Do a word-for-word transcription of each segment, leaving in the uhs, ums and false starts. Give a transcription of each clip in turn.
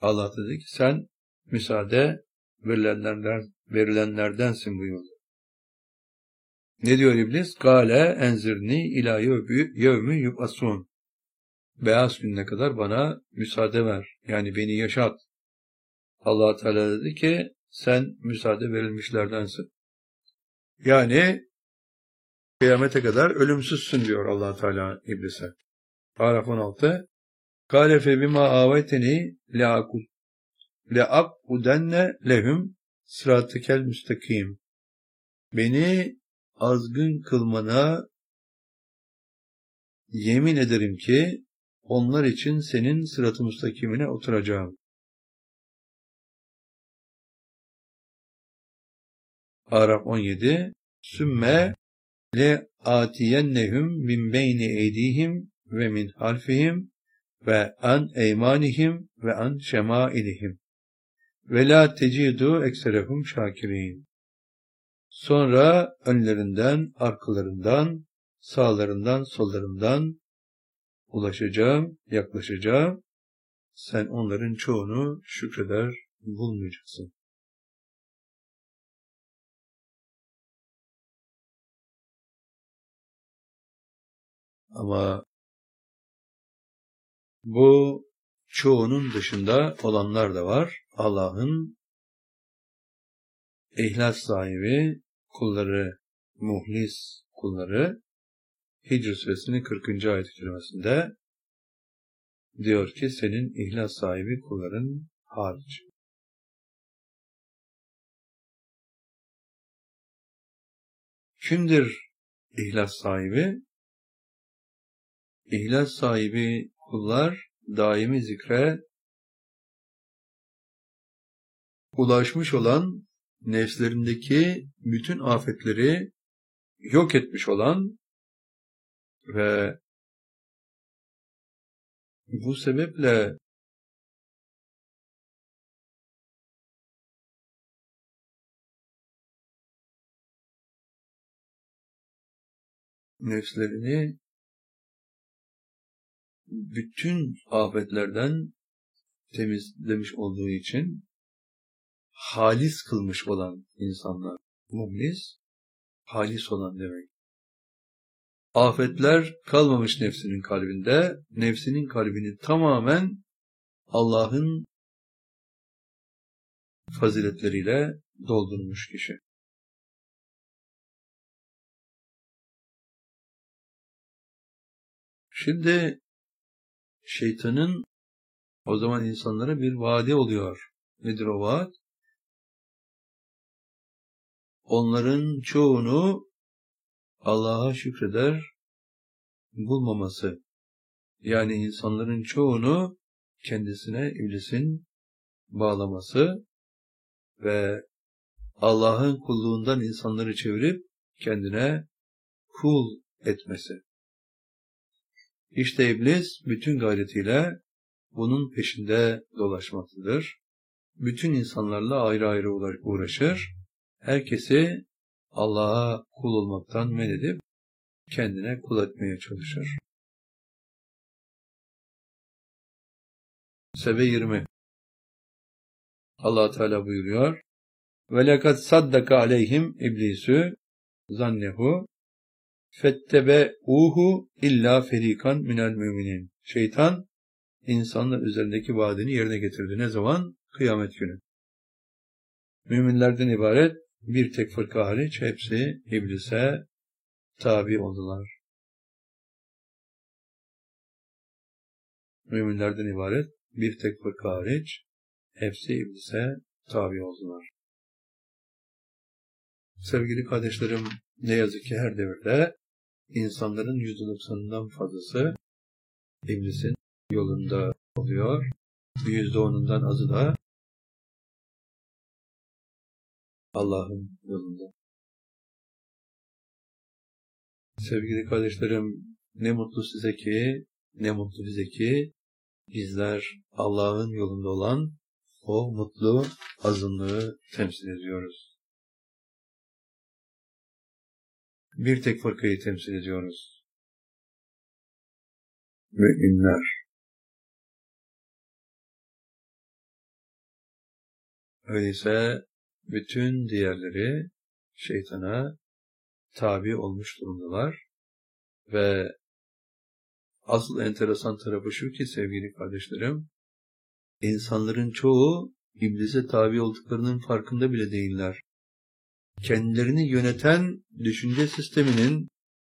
Allah dedi ki sen müsaade verilenlerden, verilenlerdensin buyurdu. Ne diyor iblis? Gale enzirni ila yevmi yub'asun. Beyaz gününe kadar bana müsaade ver. Yani beni yaşat. Allah Teala dedi ki sen müsaade verilmişlerdensin. Yani kıyamete kadar ölümsüzsün diyor Allah Teala iblise. Araf on altı. Kâle fe bima aveteni le'akul le'akudenne lehum sıratıkel müstakim. Beni azgın kılmana yemin ederim ki onlar için senin sırat-ı müstakimine oturacağım. Araf on yedi. Sümme le atiyennehum min beyni eydihim ve min halfihim ve an eymanihim ve an şemailihim ve la tecidu ekserehum şakirin. Sonra önlerinden, arkalarından, sağlarından, sollarından ulaşacağım, yaklaşacağım. Sen onların çoğunu şükreder bulmayacaksın. Ama bu çoğunun dışında olanlar da var. Allah'ın ihlas sahibi kulları, muhlis kulları Hicr Suresinin kırkıncı ayet-i kerimesinde diyor ki senin ihlas sahibi kulların hariç. Kimdir ihlas sahibi? İhlas sahibi kullar daimi zikre ulaşmış olan, nefslerindeki bütün afetleri yok etmiş olan ve bu sebeple nefslerini bütün afetlerden temizlemiş olduğu için halis kılmış olan insanlar. Muhlis, halis olan demek. Afetler kalmamış nefsinin kalbinde, nefsinin kalbini tamamen Allah'ın faziletleriyle doldurmuş kişi. Şimdi şeytanın o zaman insanlara bir vaadi oluyor. Nedir o vaat? Onların çoğunu Allah'a şükreder bulmaması. Yani insanların çoğunu kendisine iblisin bağlaması ve Allah'ın kulluğundan insanları çevirip kendine kul etmesi. İşte iblis bütün gayretiyle bunun peşinde dolaşmaktadır. Bütün insanlarla ayrı ayrı uğraşır. Herkesi Allah'a kul olmaktan men edip kendine kul etmeye çalışır. Sebe yirmi. Allah Teala buyuruyor. Ve lekad saddaka aleyhim iblisu zannehu fettebe'uhu illa ferikan minel müminin. Şeytan insanlar üzerindeki vaadini yerine getirdi. Ne zaman? Kıyamet günü. Müminlerden ibaret bir tek fırka hariç hepsi iblise tabi oldular. Müminlerden ibaret bir tek fırka hariç hepsi iblise tabi oldular. Sevgili kardeşlerim, ne yazık ki her devirde insanların yüzde doksanından fazlası iblisin yolunda oluyor. yüzde onundan azı da Allah'ın yolunda. Sevgili kardeşlerim, ne mutlu size ki, ne mutlu bize ki bizler Allah'ın yolunda olan o mutlu azınlığı temsil ediyoruz. Bir tek fırkayı temsil ediyoruz. Müminler. Öyleyse bütün diğerleri şeytana tabi olmuş durumdalar ve asıl enteresan tarafı şu ki sevgili kardeşlerim, insanların çoğu iblise tabi olduklarının farkında bile değiller. Kendilerini yöneten düşünce sisteminin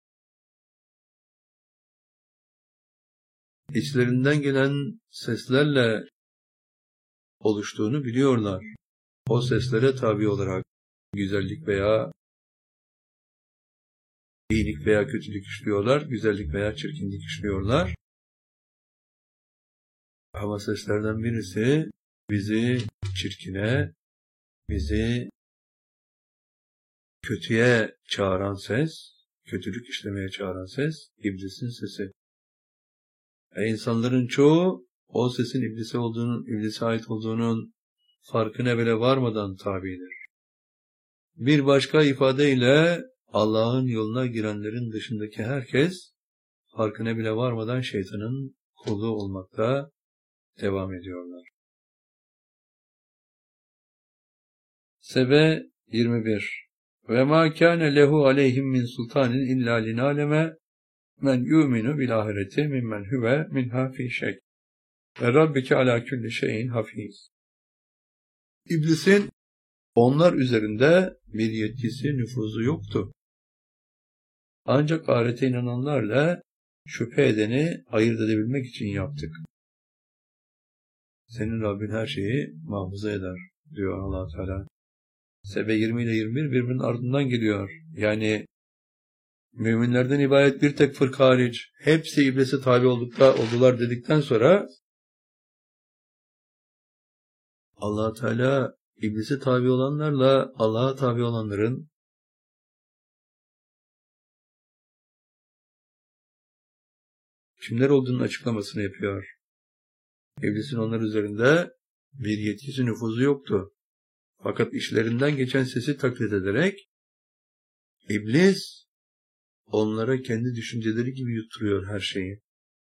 içlerinden gelen seslerle oluştuğunu biliyorlar. O seslere tabi olarak güzellik veya iyilik veya kötülük işliyorlar, güzellik veya çirkinlik işliyorlar. Ama seslerden birisi bizi çirkine, bizi kötüye çağıran ses, kötülük işlemeye çağıran ses, iblisin sesi. E insanların çoğu o sesin iblise olduğunun, iblise ait olduğunun farkına bile varmadan tabidir. Bir başka ifadeyle Allah'ın yoluna girenlerin dışındaki herkes farkına bile varmadan şeytanın kulu olmakta devam ediyorlar. Sebe yirmi bir. Ve ma kâne lehu aleyhim min sultanin illa linâleme men yûminu bil ahireti mimmen huve minhâ fî şek. Ve rabbike alâ külli şeyin hafîz. İblisin onlar üzerinde bir yetkisi, nüfuzu yoktu. Ancak ahirete inananlarla şüphe edeni ayırt edebilmek için yaptık. Senin Rabbin her şeyi muhafaza eder, diyor Allah Teala. Sebe yirmi ile yirmi bir birbirinin ardından geliyor. Yani müminlerden ibaret bir tek fırka hariç hepsi iblise tabi oldukta, oldular dedikten sonra Allah Teala iblise tabi olanlarla Allah'a tabi olanların kimler olduğunun açıklamasını yapıyor. İblisin onlar üzerinde bir yetkisi, nüfuzu yoktu. Fakat işlerinden geçen sesi taklit ederek iblis onlara kendi düşünceleri gibi yutturuyor her şeyi.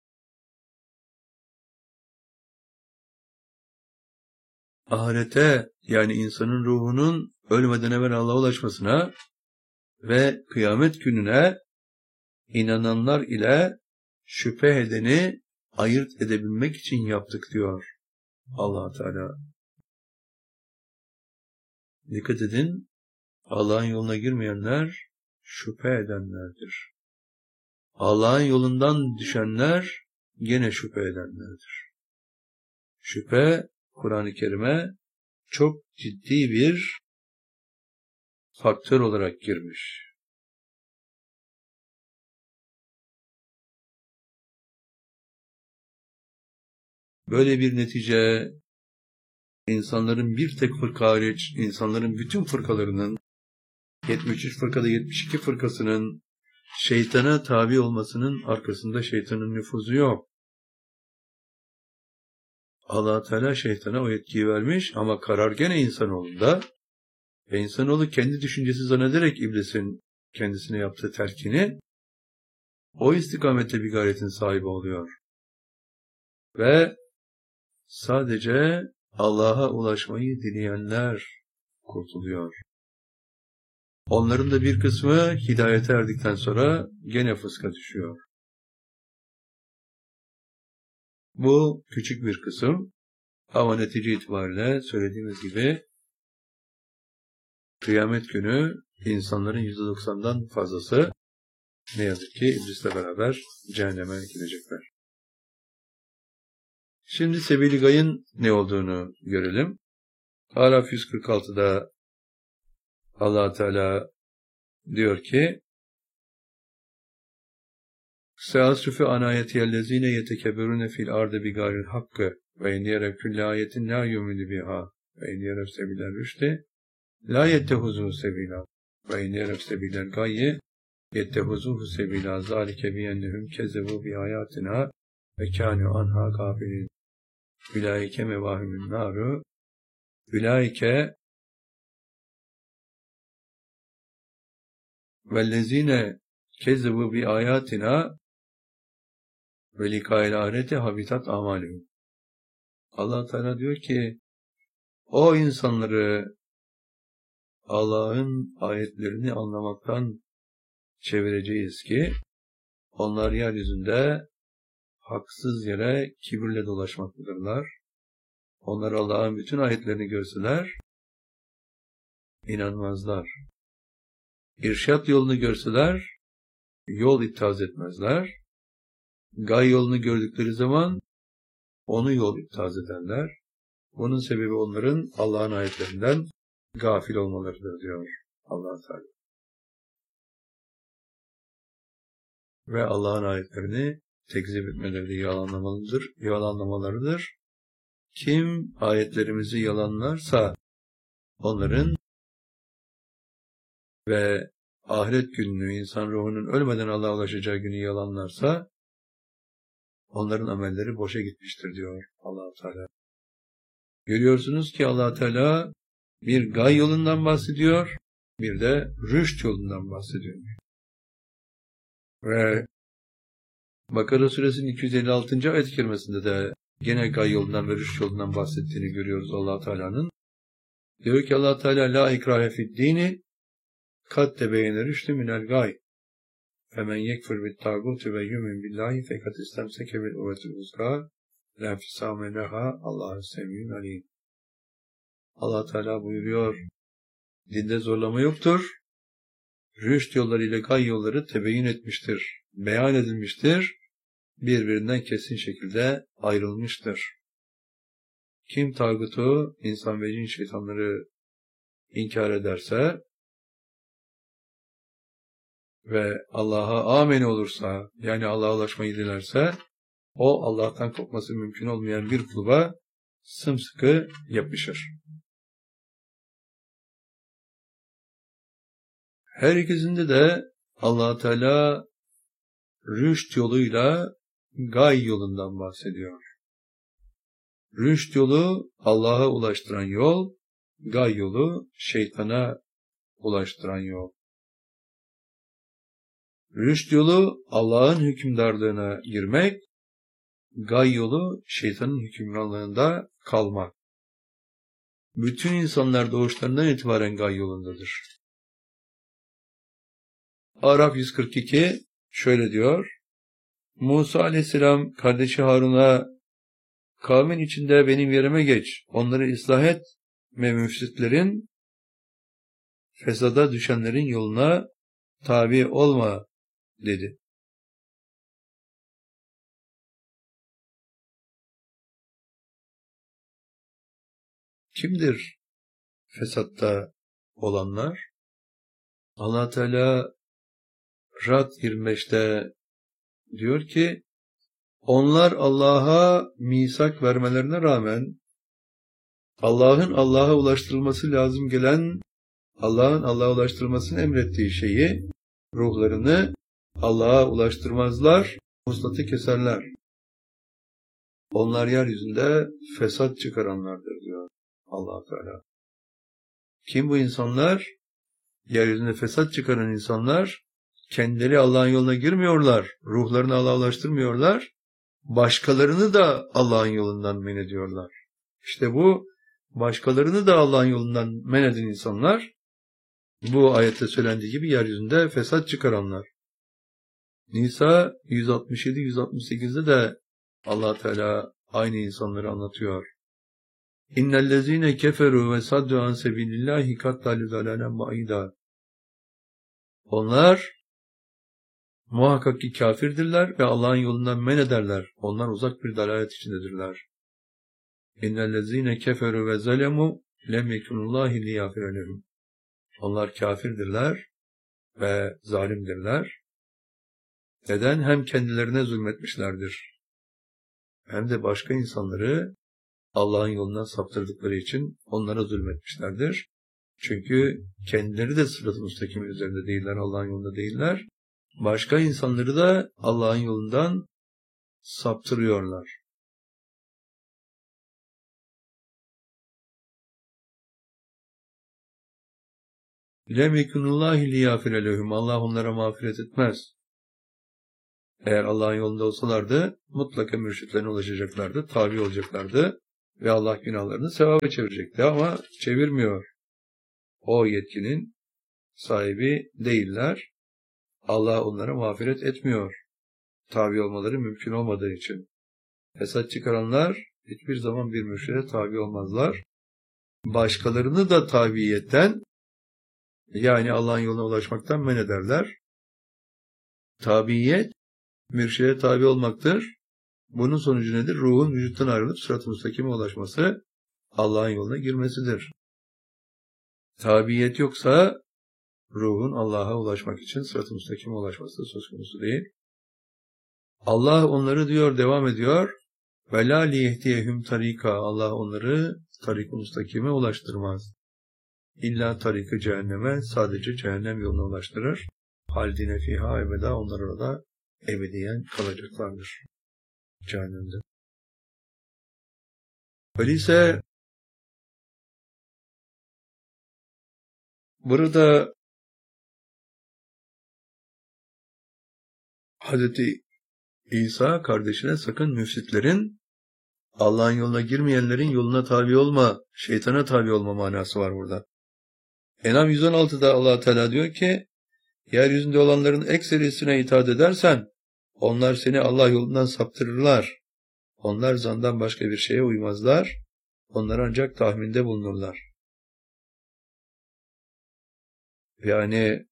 Ahirete, yani insanın ruhunun ölmeden evvel Allah'a ulaşmasına ve kıyamet gününe inananlar ile şüphe edeni ayırt edebilmek için yaptık diyor Allah Teala. Dikkat edin, Allah'ın yoluna girmeyenler şüphe edenlerdir. Allah'ın yolundan düşenler gene şüphe edenlerdir. Şüphe, Kur'an-ı Kerim'e çok ciddi bir faktör olarak girmiş. Böyle bir netice, insanların bir tek fırka hariç, insanların bütün fırkalarının, yetmiş üç fırkada yetmiş iki fırkasının şeytana tabi olmasının arkasında şeytanın nüfuzu yok. Allah Teala şeytana o yetkiyi vermiş ama karar gene insanoğlunda. Ve insanoğlu kendi düşüncesi zannederek iblisin kendisine yaptığı terkini o istikamette bir gayretin sahibi oluyor. Ve sadece Allah'a ulaşmayı dileyenler kurtuluyor. Onların da bir kısmı hidayete erdikten sonra gene fıska düşüyor. Bu küçük bir kısım ama netice itibariyle söylediğimiz gibi kıyamet günü insanların yüzde doksandan fazlası ne yazık ki iblisle beraber cehenneme gidecekler. Şimdi Sebil-i Gay'ın ne olduğunu görelim. Araf yüz kırk altıda Allah Teala diyor ki Seasrüfü an ayetiyellezine yetekebberune fil ardı bigaril hakkı ve indiyere külle ayetin la yuminu biha ve indiyere sebilen rüşte la yettehuzu sebila ve indiyere sebilen gayyi yettehuzuhu sebila zalike biyennehum kezebu bi ayatina ve kânu anha gafilin ülaike mevahimün naru ülaike vellezine kezebu bi ayatina ve likâil ahirete habitat amalihum. Allah Teala diyor ki o insanları Allah'ın ayetlerini anlamaktan çevireceğiz ki onlar yeryüzünde haksız yere kibirle dolaşmaktadırlar. Onlar Allah'ın bütün ayetlerini görseler inanmazlar. İrşad yolunu görseler yol ittihaz etmezler. Gay yolunu gördükleri zaman onu yol ittihaz ederler. Bunun sebebi onların Allah'ın ayetlerinden gafil olmalarıdır diyor Allah Teala. Ve Allah'ın ayetlerini tekzip etmeleri yalanlamalıdır, yalanlamalarıdır. Kim ayetlerimizi yalanlarsa onların ve ahiret gününü, insan ruhunun ölmeden Allah'a ulaşacağı günü yalanlarsa onların amelleri boşa gitmiştir diyor Allah Teala. Görüyorsunuz ki Allah Teala bir gay yolundan bahsediyor, bir de rüşt yolundan bahsediyor. Ve Bakara suresinin iki yüz elli altıncı ayet-i kerimesinde de gene gay yolundan ve rüşt yolundan bahsettiğini görüyoruz Allah Teala'nın. Diyor ki Allah Teala la ikrahe fid dini kad tebeyene rüştü minel gay. Femen yekfur bit tagutu ve yumin billahi fekat istemseke bil uvetul uzka la fisame leha Allahu semiyun alim. Allah Teala buyuruyor, dinde zorlama yoktur. Rüşt yolları ile gay yolları tebeyin etmiştir, beyan edilmiştir, birbirinden kesin şekilde ayrılmıştır. Kim tağutu, insan ve cin şeytanları inkar ederse ve Allah'a amen olursa, yani Allah'a ulaşmayı dilerse, o Allah'tan kopması mümkün olmayan bir kulba sımsıkı yapışır. Her ikisinde de Allah Teala rüşt yoluyla gay yolundan bahsediyor. Rüşt yolu Allah'a ulaştıran yol, gay yolu şeytana ulaştıran yol. Rüşt yolu Allah'ın hükümdarlığına girmek, gay yolu şeytanın hükümranlığında kalmak. Bütün insanlar doğuşlarından itibaren gay yolundadır. Araf yüz kırk iki şöyle diyor, Musa aleyhisselam kardeşi Harun'a kavmin içinde benim yerime geç, onları ıslah et ve müfsitlerin, fesada düşenlerin yoluna tabi olma dedi. Kimdir fesatta olanlar? Allah Teala Rad yirmi beşte diyor ki, onlar Allah'a misak vermelerine rağmen Allah'ın Allah'a ulaştırılması lazım gelen, Allah'ın Allah'a ulaştırılmasını emrettiği şeyi, ruhlarını Allah'a ulaştırmazlar, muslatı keserler. Onlar yeryüzünde fesat çıkaranlardır diyor Allah Teala. Kim bu insanlar? Yeryüzünde fesat çıkaran insanlar, kendileri Allah'ın yoluna girmiyorlar, ruhlarını Allah'a ulaştırmıyorlar, başkalarını da Allah'ın yolundan men ediyorlar. İşte bu, başkalarını da Allah'ın yolundan men eden insanlar, bu ayette söylendiği gibi yeryüzünde fesat çıkaranlar. Nisa yüz altmış yedi yüz altmış sekizde de Allah Teala aynı insanları anlatıyor. İnnellezîne keferû ve saddu an sebilillâhi kattâlü dalâlen ba'idâ. Onlar muhakkak ki kafirdirler ve Allah'ın yolundan men ederler. Onlar uzak bir dalalet içindedirler. İnnellezîne keferû ve zalemû lem yekunullâhi liyâfire lehum. Onlar kafirdirler ve zalimdirler. Neden? Hem kendilerine zulmetmişlerdir, hem de başka insanları Allah'ın yolundan saptırdıkları için onlara zulmetmişlerdir. Çünkü kendileri de sırat-ı müstakimin üzerinde değiller, Allah'ın yolunda değiller. Başka insanları da Allah'ın yolundan saptırıyorlar. Lem yekunullâhi liyâfire lehum. Allah onlara mağfiret etmez. Eğer Allah'ın yolunda olsalardı mutlaka mürşitlerine ulaşacaklardı, tabi olacaklardı ve Allah günahlarını sevaba çevirecekti ama çevirmiyor. O yetkinin sahibi değiller. Allah onlara mağfiret etmiyor. Tabi olmaları mümkün olmadığı için. Fesat çıkaranlar hiçbir zaman bir mürşide tabi olmazlar. Başkalarını da tabiiyetten, yani Allah'ın yoluna ulaşmaktan men ederler. Tabiiyet, mürşide tabi olmaktır. Bunun sonucu nedir? Ruhun vücuttan ayrılıp sırat-ı müstakime ulaşması, Allah'ın yoluna girmesidir. Tabiiyet yoksa, ruhun Allah'a ulaşmak için sırat-ı müstakime ulaşması söz konusu değil. Allah onları diyor, devam ediyor. وَلَا لِيَهْدِيَهُمْ tarika. Allah onları tarik-ı müstakime ulaştırmaz. İlla tarik-ı cehenneme, sadece cehennem yoluna ulaştırır. Haldine fiha ebeda, onlar orada ebediyen kalacaklardır. Cehennemde. Öyleyse burada Hazreti İsa kardeşine sakın müfsitlerin, Allah'ın yoluna girmeyenlerin yoluna tabi olma, şeytana tabi olma manası var burada. En'am yüz on altıda Allah Teala diyor ki, yeryüzünde olanların ekserisine itaat edersen, onlar seni Allah yolundan saptırırlar. Onlar zandan başka bir şeye uymazlar. Onlar ancak tahminde bulunurlar. Yani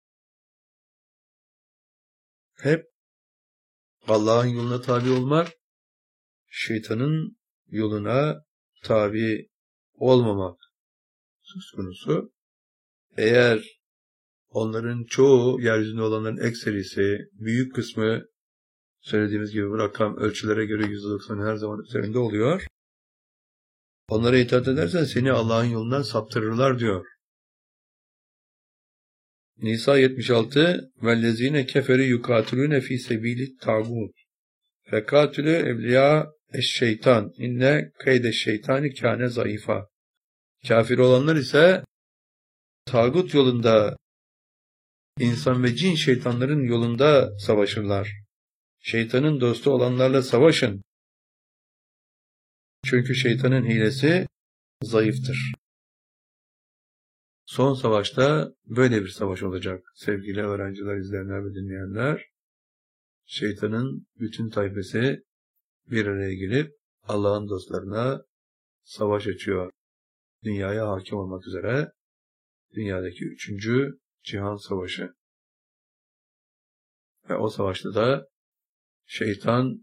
hep Allah'ın yoluna tabi olmak, şeytanın yoluna tabi olmamak söz konusu. Eğer onların çoğu, yeryüzünde olanların ekserisi, büyük kısmı, söylediğimiz gibi bu rakam ölçülere göre yüzde doksan her zaman üzerinde oluyor. Onlara itaat edersen seni Allah'ın yolundan saptırırlar diyor. Nisa yetmiş altı وَالَّذ۪ينَ كَفَرِ يُقَاتِلُونَ ف۪ي سَب۪يلِ التَّاغُوتِ فَقَاتِلُوا اَوْلِيَاءَ الشَّيْطَانِ اِنَّ كَيْدَ الشَّيْطَانِ كَانَ zayıfa. Kafir olanlar ise tağut yolunda, insan ve cin şeytanların yolunda savaşırlar. Şeytanın dostu olanlarla savaşın. Çünkü şeytanın hilesi zayıftır. Son savaşta böyle bir savaş olacak. Sevgili öğrenciler, izleyenler ve dinleyenler, şeytanın bütün tayfesi bir araya gelip Allah'ın dostlarına savaş açıyor. Dünyaya hakim olmak üzere dünyadaki üçüncü cihan savaşı. Ve o savaşta da şeytan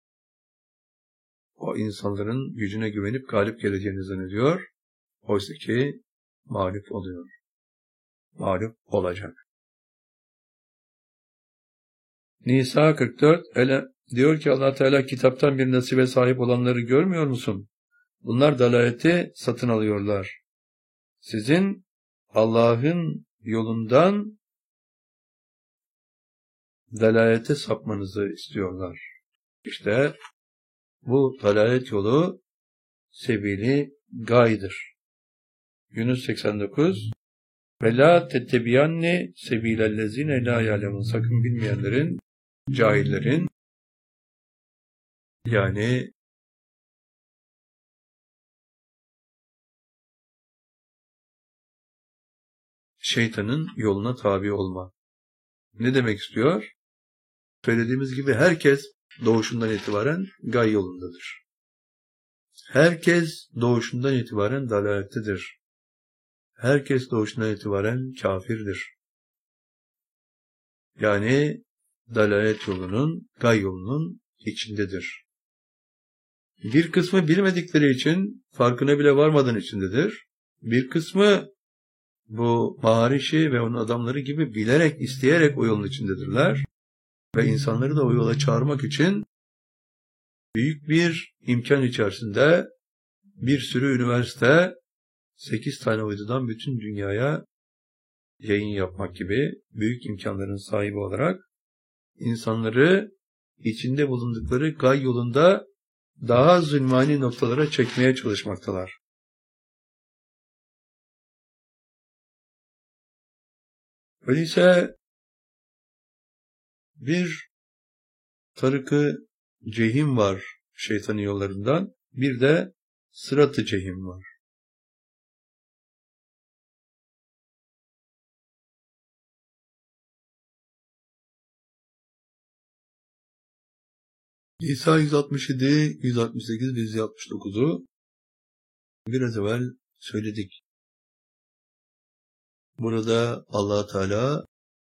o insanların gücüne güvenip galip geleceğini zannediyor. Oysa ki mağlup oluyor. Mağlup olacak. Nisa kırk dört ele, diyor ki Allah Teala, kitaptan bir nasibe sahip olanları görmüyor musun? Bunlar dalaleti satın alıyorlar. Sizin Allah'ın yolundan dalalete sapmanızı istiyorlar. İşte bu dalalet yolu sebili gaydır. Yunus seksen dokuz ve la tettebiyanni sebilellezine la ya'lemun. Sakın bilmeyenlerin, cahillerin, yani şeytanın yoluna tabi olma. Ne demek istiyor? Söylediğimiz gibi herkes doğuşundan itibaren gay yolundadır. Herkes doğuşundan itibaren dalalettedir. Herkes doğuşundan itibaren kafirdir. Yani dalalet yolunun, gay yolunun içindedir. Bir kısmı bilmedikleri için, farkına bile varmadan içindedir. Bir kısmı bu Maharişi ve onun adamları gibi bilerek, isteyerek o yolun içindedirler. Ve insanları da o yola çağırmak için büyük bir imkan içerisinde bir sürü üniversite, sekiz tane uydudan bütün dünyaya yayın yapmak gibi büyük imkanların sahibi olarak insanları içinde bulundukları gay yolunda daha zulmani noktalara çekmeye çalışmaktalar. Öyleyse bir tarık-ı cehim var şeytanın yollarından, bir de Sırat-ı cehim var. İsa yüz altmış yedi, yüz altmış sekiz ve yüz altmış dokuzu biraz evvel söyledik. Burada Allah Teala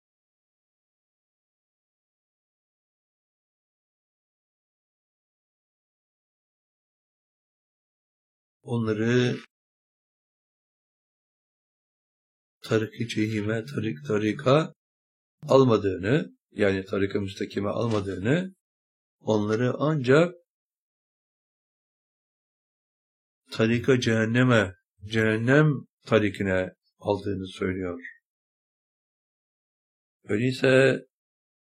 onları tarik-i cehime, tarik tarika almadığını, yani tarik-i müstakime almadığını, onları ancak tarika cehenneme, cehennem tarikine aldığını söylüyor. Öyleyse